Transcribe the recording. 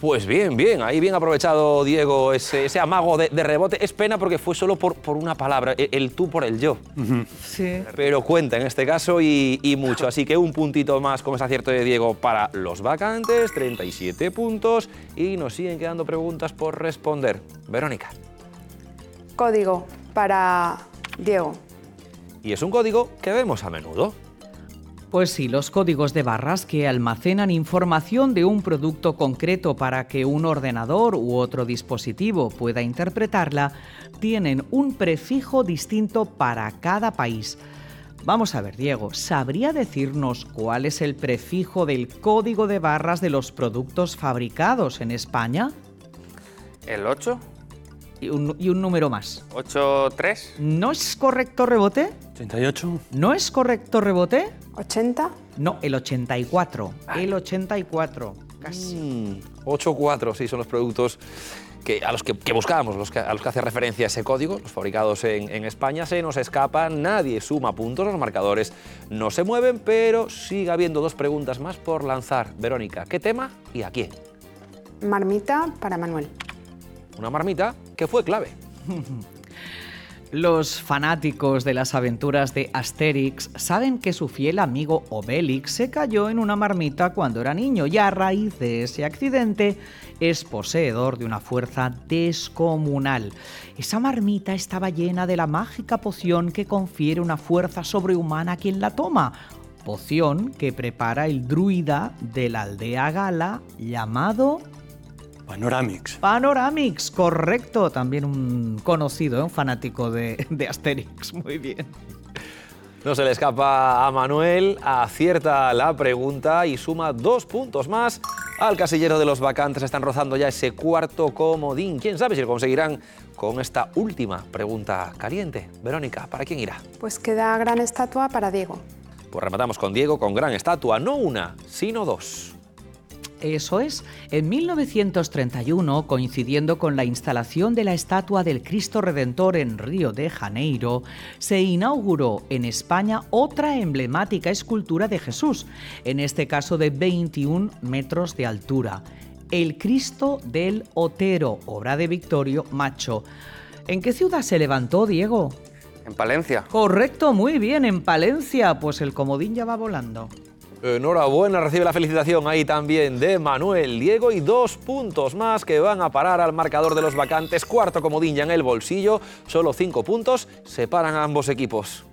Pues bien, bien, ahí bien aprovechado, Diego, ese amago de rebote. Es pena porque fue solo por una palabra, el tú por el yo. Sí. Pero cuenta en este caso y mucho. Así que un puntito más con ese acierto de Diego para los vacantes, 37 puntos. Y nos siguen quedando preguntas por responder. Verónica. Código para Diego. Y es un código que vemos a menudo. Pues sí, los códigos de barras que almacenan información de un producto concreto para que un ordenador u otro dispositivo pueda interpretarla, tienen un prefijo distinto para cada país. Vamos a ver, Diego, ¿sabría decirnos cuál es el prefijo del código de barras de los productos fabricados en España? ¿El 8? Y un número más. ¿8-3? ¿No es correcto, rebote? 88. ¿No es correcto, rebote? 80. No, el 84. El 84. Casi. 8-4, sí, son los productos a los que buscábamos, a los que hace referencia ese código, los fabricados en España. Se nos escapan, nadie suma puntos, los marcadores no se mueven, pero sigue habiendo dos preguntas más por lanzar. Verónica, ¿qué tema y a quién? Marmita para Manuel. Una marmita que fue clave. Los fanáticos de las aventuras de Asterix saben que su fiel amigo Obélix se cayó en una marmita cuando era niño y a raíz de ese accidente es poseedor de una fuerza descomunal. Esa marmita estaba llena de la mágica poción que confiere una fuerza sobrehumana a quien la toma. Poción que prepara el druida de la aldea Gala llamado... Panoramix. Panoramix, correcto. También un conocido, un fanático de Asterix. Muy bien. No se le escapa a Manuel, acierta la pregunta y suma 2 puntos más al casillero de los vacantes. Están rozando ya ese cuarto comodín. ¿Quién sabe si lo conseguirán con esta última pregunta caliente? Verónica, ¿para quién irá? Pues queda gran estatua para Diego. Pues rematamos con Diego, con gran estatua, no una, sino 2. Eso es, en 1931, coincidiendo con la instalación de la estatua del Cristo Redentor en Río de Janeiro, se inauguró en España otra emblemática escultura de Jesús, en este caso de 21 metros de altura, el Cristo del Otero, obra de Victorio Macho. ¿En qué ciudad se levantó, Diego? En Palencia. Correcto, muy bien, en Palencia, pues el comodín ya va volando. Enhorabuena, recibe la felicitación ahí también de Manuel, Diego y 2 puntos más que van a parar al marcador de los vacantes. Cuarto comodín ya en el bolsillo, solo 5 puntos separan a ambos equipos.